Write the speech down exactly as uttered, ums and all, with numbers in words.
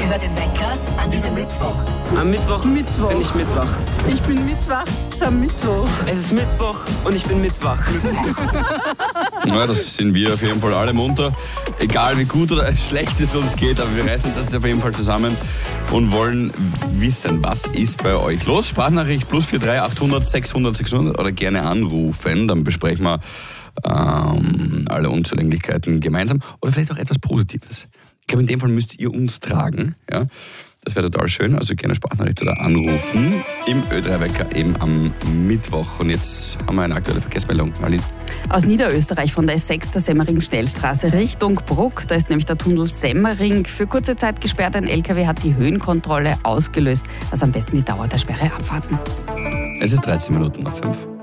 Ihr hört den Wecker an diesem Mittwoch. Am Mittwoch, Mittwoch. bin ich mitwach. Ich bin mitwach am Mittwoch. Es ist Mittwoch und ich bin mitwach. Ja, das sind wir auf jeden Fall alle munter. Egal wie gut oder schlecht es uns geht, aber wir reißen uns jetzt auf jeden Fall zusammen und wollen wissen, was ist bei euch los? Sprachnachricht plus vier drei achthundert sechshundert sechshundert oder gerne anrufen, dann besprechen wir ähm, alle Unzulänglichkeiten gemeinsam oder vielleicht auch etwas Positives. Ich glaube, in dem Fall müsst ihr uns tragen, ja. Das wäre total schön, also gerne Sprachnachricht oder anrufen im Ö drei Wecker eben am Mittwoch. Und jetzt haben wir eine aktuelle Verkehrsmeldung. Marlene. Aus Niederösterreich von der S sechs der Semmering-Schnellstraße Richtung Bruck. Da ist nämlich der Tunnel Semmering für kurze Zeit gesperrt. Ein L K W hat die Höhenkontrolle ausgelöst. Also am besten die Dauer der Sperre abwarten. Es ist dreizehn Minuten nach fünf.